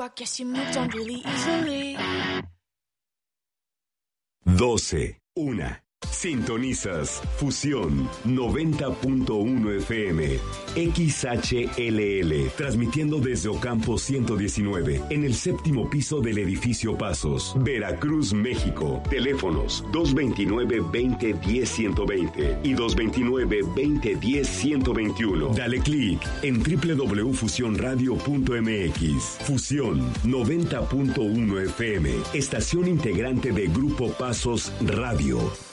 I guess you moved on really easily. 12, 1. Sintonizas Fusión 90.1 FM XHLL, transmitiendo desde Ocampo 119 en el séptimo piso del edificio Pasos, Veracruz, México. Teléfonos 229-2010-120 y 229-2010-121. Dale clic en www.fusionradio.mx. Fusión 90.1 FM, estación integrante de Grupo Pasos Radio.